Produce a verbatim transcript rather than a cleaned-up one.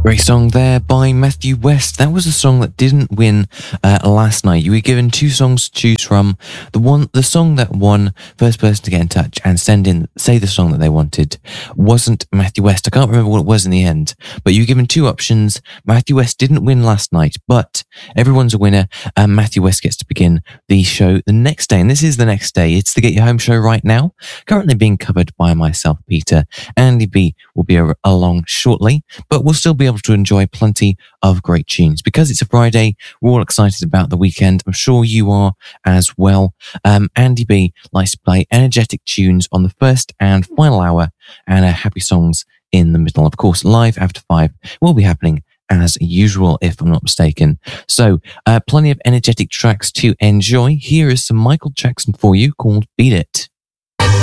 Great song there by Matthew West. That was a song that didn't win uh, last night. You were given two songs to choose from. The one, the song that won, first person to get in touch and send in, say the song that they wanted, wasn't Matthew West. I can't remember what it was in the end, but you were given two options. Matthew West didn't win last night, but everyone's a winner. And Matthew West gets to begin the show the next day. And this is the next day. It's the Get Your Home show right now, currently being covered by myself, Peter. Andy B will be along shortly, but we'll still be able to enjoy plenty of great tunes. Because it's a Friday, we're all excited about the weekend. I'm sure you are as well. Um, Andy B likes to play energetic tunes on the first and final hour and uh, happy songs in the middle. Of course, live after five will be happening as usual, if I'm not mistaken. So, uh, plenty of energetic tracks to enjoy. Here is some Michael Jackson for you called Beat It.